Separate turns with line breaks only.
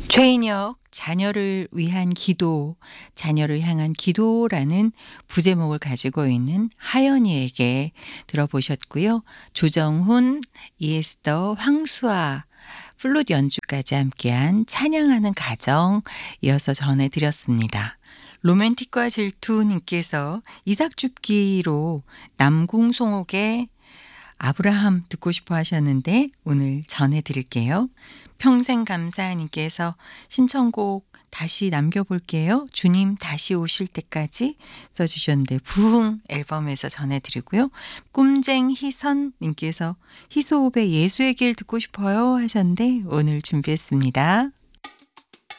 최인혁 자녀를 위한 기도, 자녀를 향한 기도라는 부제목을 가지고 있는 하연이에게 들어보셨고요. 조정훈, 이에스더, 황수아 플룻 연주까지 함께한 찬양하는 가정 이어서 전해드렸습니다. 로맨틱과 질투님께서 이삭 줍기로 남궁송옥의 아브라함 듣고 싶어 하셨는데 오늘 전해드릴게요. 평생 감사님께서 신청곡 다시 남겨볼게요. 주님 다시 오실 때까지 써주셨는데 부흥 앨범에서 전해드리고요. 꿈쟁 희선님께서 희소읍의 예수의 길 듣고 싶어요 하셨는데 오늘 준비했습니다.